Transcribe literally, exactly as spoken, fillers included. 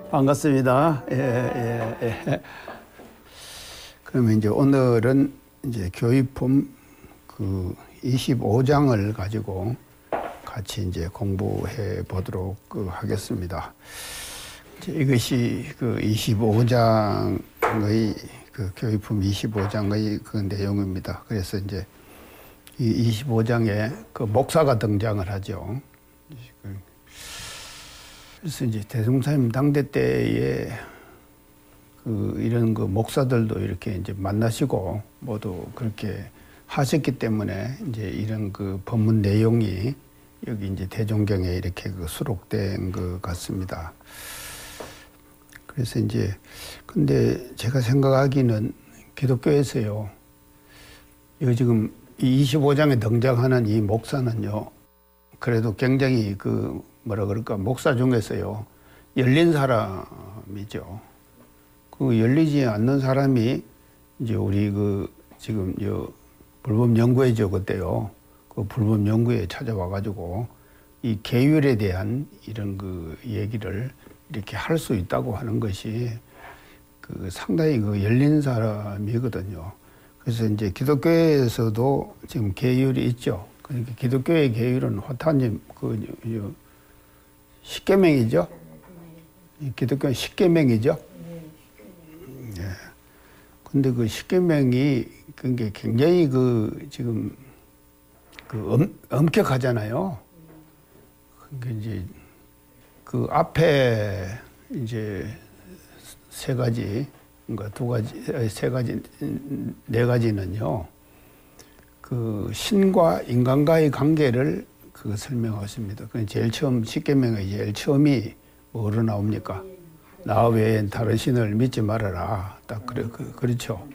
반갑습니다. 예, 예, 예. 그러면 이제 오늘은 이제 교육품 그 이십오 장을 가지고 같이 이제 공부해 보도록 그 하겠습니다. 이제 이것이 그 이십오 장의 그 교육품 이십오 장의 그 내용입니다. 그래서 이제 이 이십오 장에 그 목사가 등장을 하죠. 그래서 이제 대종사님 당대 때에 그 이런 그 목사들도 이렇게 이제 만나시고 모두 그렇게 하셨기 때문에 이제 이런 그 법문 내용이 여기 이제 대종경에 이렇게 그 수록된 것 같습니다. 그래서 이제 근데 제가 생각하기는 기독교에서요, 여기 지금 이 이십오 장에 등장하는 이 목사는요, 그래도 굉장히 그 뭐라 그럴까, 목사 중에서요 열린 사람이죠. 그 열리지 않는 사람이 이제 우리 그 지금 요 불법 연구회죠, 그때요. 그 불법 연구에 찾아와 가지고 이 계율에 대한 이런 그 얘기를 이렇게 할 수 있다고 하는 것이 그 상당히 그 열린 사람이거든요. 그래서 이제 기독교에서도 지금 계율이 있죠. 그러니까 기독교의 계율은 화타님 그 십계명이죠. 기독교는 십계명이죠. 예. 근데 그 십계명이 그게 굉장히 그 지금 그 엄, 엄격하잖아요. 그게 이제 그 앞에 이제 세 가지, 그러니까 두 가지, 세 가지, 네 가지는요, 그 신과 인간과의 관계를 그 설명하십니다. 그 제일 처음 십계명의 제일 처음이 뭐로 나옵니까? 나 외엔 다른 신을 믿지 말아라. 딱 그래, 그, 그렇죠.